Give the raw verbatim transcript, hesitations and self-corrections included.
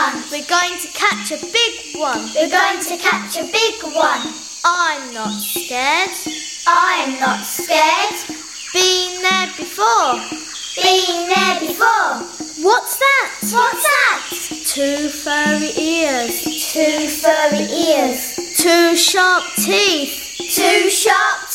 one. We're going to catch a big one. We're going to catch a big one. I'm not scared. I'm not scared. Been there before. Been there before. What's that? What's that? Two furry ears. Two furry ears. Two sharp teeth. Two sharp